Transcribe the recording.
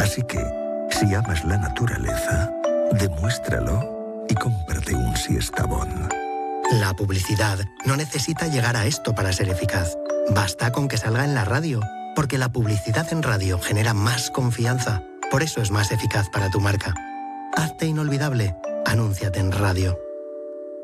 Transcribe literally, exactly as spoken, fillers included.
Así que, si amas la naturaleza, demuéstralo y cómprate un Siesta Bon. La publicidad no necesita llegar a esto para ser eficaz. Basta con que salga en la radio, porque la publicidad en radio genera más confianza. Por eso es más eficaz para tu marca. Hazte inolvidable. Anúnciate en radio.